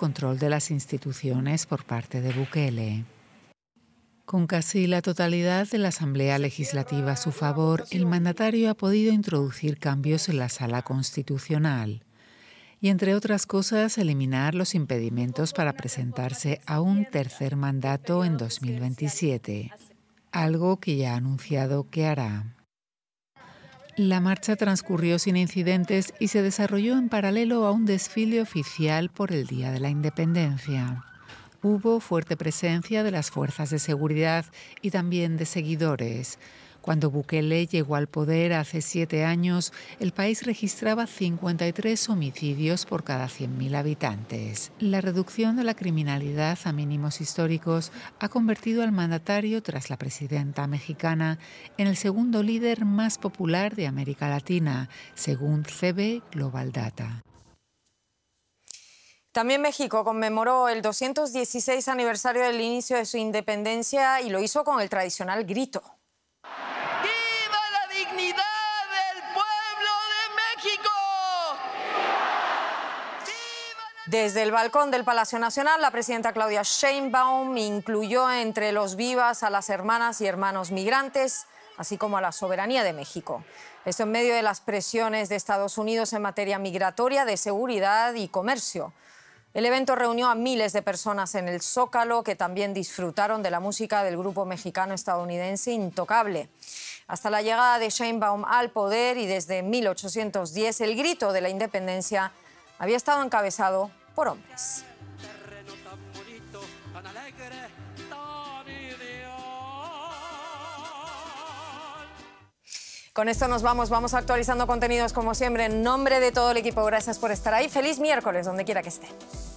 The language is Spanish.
control de las instituciones por parte de Bukele. Con casi la totalidad de la Asamblea Legislativa a su favor, el mandatario ha podido introducir cambios en la Sala Constitucional y, entre otras cosas, eliminar los impedimentos para presentarse a un tercer mandato en 2027, algo que ya ha anunciado que hará. La marcha transcurrió sin incidentes y se desarrolló en paralelo a un desfile oficial por el Día de la Independencia. Hubo fuerte presencia de las fuerzas de seguridad y también de seguidores. Cuando Bukele llegó al poder hace 7 años, el país registraba 53 homicidios por cada 100.000 habitantes. La reducción de la criminalidad a mínimos históricos ha convertido al mandatario, tras la presidenta mexicana, en el segundo líder más popular de América Latina, según CB Global Data. También México conmemoró el 216 aniversario del inicio de su independencia y lo hizo con el tradicional grito. ¡Viva la dignidad del pueblo de México! Desde el balcón del Palacio Nacional, la presidenta Claudia Sheinbaum incluyó entre los vivas a las hermanas y hermanos migrantes, así como a la soberanía de México. Esto en medio de las presiones de Estados Unidos en materia migratoria, de seguridad y comercio. El evento reunió a miles de personas en el Zócalo, que también disfrutaron de la música del grupo mexicano-estadounidense Intocable. Hasta la llegada de Sheinbaum al poder y desde 1810, el grito de la independencia había estado encabezado por hombres. Con esto nos vamos actualizando contenidos como siempre. En nombre de todo el equipo, gracias por estar ahí. Feliz miércoles, donde quiera que esté.